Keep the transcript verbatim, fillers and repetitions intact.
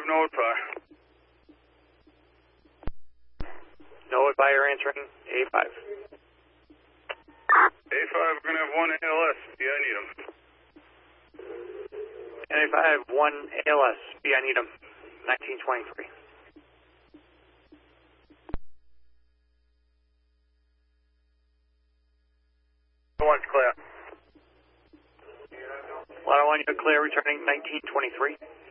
Note five. Note by you're answering A five. A five, we're going to have one A L S. Yeah, I need him. A five, one A L S. B, I need him. nineteen twenty-three. One's clear. Ladder one, you're clear, returning nineteen twenty-three.